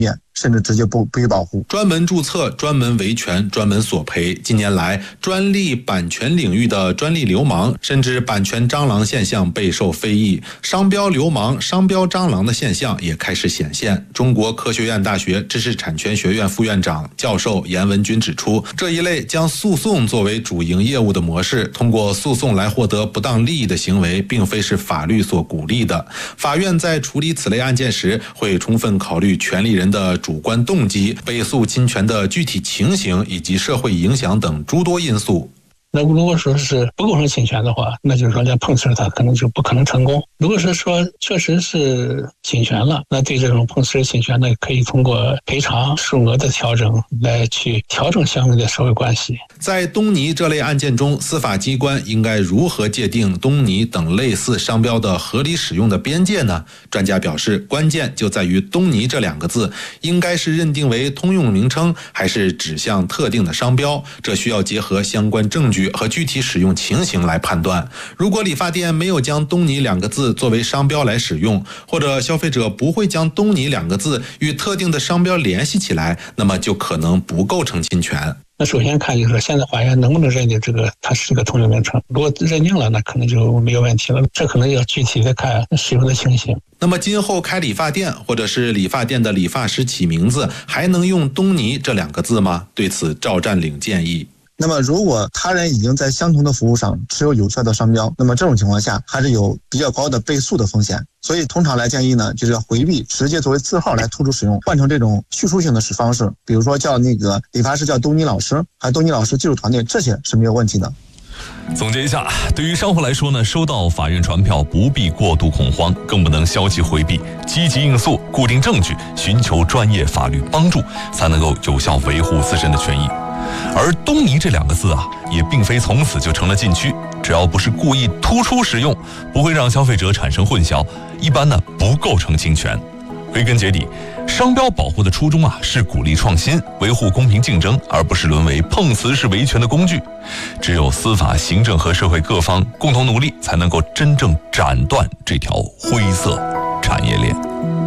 免，甚至直接不予保护。 专门注册、专门维权、专门索赔。近年来，专利版权领域的专利流氓甚至版权蟑螂现象备受非议，商标流氓、商标蟑螂的现象也开始显现。中国科学院大学知识产权学院副院长、教授严文军指出，这一类将诉讼作为主营业务的模式，通过诉讼来获得不当利益的行为，并非是法律所鼓励的。法院在处理此类案件时，会充分考虑权利人的主观动机、被诉侵权的具体情形以及社会影响等诸多因素。 那如果说是不构成侵权的话，那就是说连碰瓷它可能就不可能成功。如果是说确实是侵权了，那对这种碰瓷侵权呢，可以通过赔偿数额的调整来去调整相应的社会关系。 在东尼这类案件中，司法机关应该如何界定东尼等类似商标的合理使用的边界呢？专家表示，关键就在于东尼这2个字应该是认定为通用名称，还是指向特定的商标，这需要结合相关证据和具体使用情形来判断。如果理发店没有将东尼2个字作为商标来使用，或者消费者不会将东尼2个字与特定的商标联系起来，那么就可能不构成侵权。 那首先看就是说，现在法院能不能认定这个它是一个通用名称？如果认定了，那可能就没有问题了。这可能要具体的看使用的情形。 那么今后开理发店或者是理发店的理发师起名字，还能用东尼这2个字吗？对此，赵占领建议。 那么如果他人已经在相同的服务上持有有效的商标，那么这种情况下还是有比较高的被诉的风险。所以通常来建议呢，就是要回避直接作为字号来突出使用，换成这种叙述性的使方式，比如说叫那个理发师叫东尼老师，还有东尼老师技术团队，这些是没有问题的。 总结一下，对于商户来说呢，收到法院传票不必过度恐慌，更不能消极回避，积极应诉，固定证据，寻求专业法律帮助，才能够有效维护自身的权益。而东尼这2个字啊，也并非从此就成了禁区，只要不是故意突出使用，不会让消费者产生混淆，一般呢不构成侵权。归根结底，商标保护的初衷啊，是鼓励创新，维护公平竞争，而不是沦为碰瓷式维权的工具。只有司法、行政和社会各方共同努力，才能够真正斩断这条灰色产业链。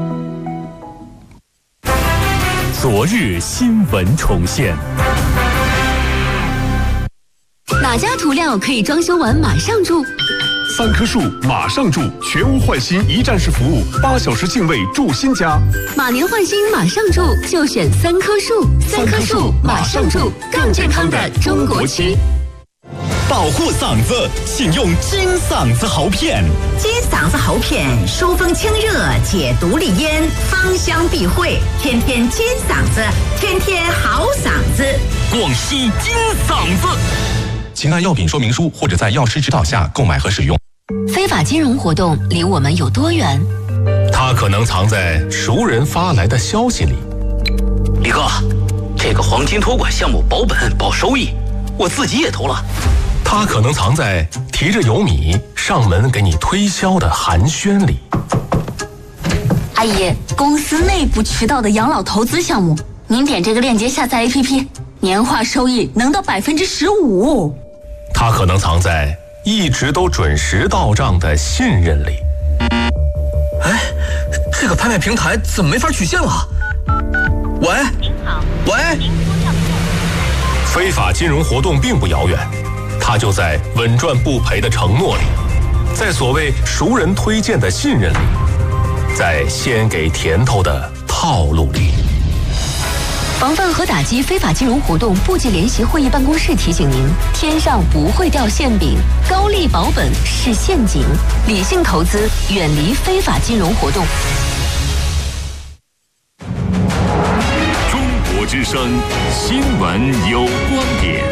昨日新闻重现。 哪家涂料可以装修完马上住 ？3棵树马上住，全屋换新一站式服务，8小时净位住新家。 马年换新马上住，就选3棵树，3棵树马上住，更健康的中国区。 保护嗓子，请用金嗓子喉片。 金嗓子喉片疏风清热，解毒利咽，芳香避秽，天天金嗓子，天天好嗓子。 广西金嗓子。 请按药品说明书或者在药师指导下购买和使用。 非法金融活动离我们有多远？ 它可能藏在熟人发来的消息里。 李哥，这个黄金托管项目保本保收益，我自己也投了。 它可能藏在提着油米上门给你推销的寒暄里。 阿姨，公司内部渠道的养老投资项目，您点这个链接下载 APP， 年化收益能到15%。 它可能藏在一直都准时到账的信任里。 哎，这个拍卖平台怎么没法取现了？喂，您好，喂。 非法金融活动并不遥远，它就在稳赚不赔的承诺里，在所谓熟人推荐的信任里，在先给甜头的套路里。 防范和打击非法金融活动部级联席会议办公室提醒您：天上不会掉馅饼，高利保本是陷阱，理性投资，远离非法金融活动。 中国之声新闻有观点。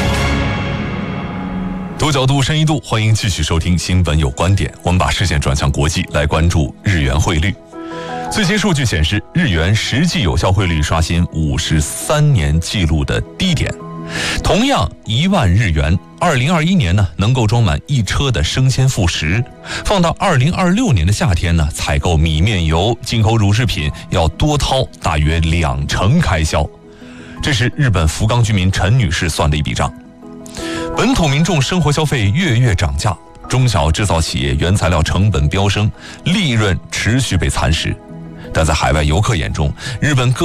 多角度深一度，欢迎继续收听新闻有观点。我们把视线转向国际，来关注日元汇率。最新数据显示，日元实际有效汇率刷新53年纪录的低点。同样1万日元，2021年呢能够装满1车的生鲜副食，放到2026年的夏天呢，采购米面油、进口乳制品要多掏大约2成开销。这是日本福冈居民陈女士算的一笔账。本土民众生活消费月涨价，中小制造企业原材料成本飙升，利润持续被蚕食。 但在海外游客眼中，日本各